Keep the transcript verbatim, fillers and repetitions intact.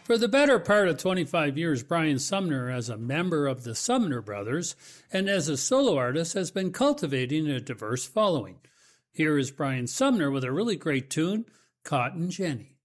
For the better part of twenty-five years, Brian Sumner, as a member of the Sumner Brothers and as a solo artist, has been cultivating a diverse following. Here is Brian Sumner with a really great tune, Cotton Jenny.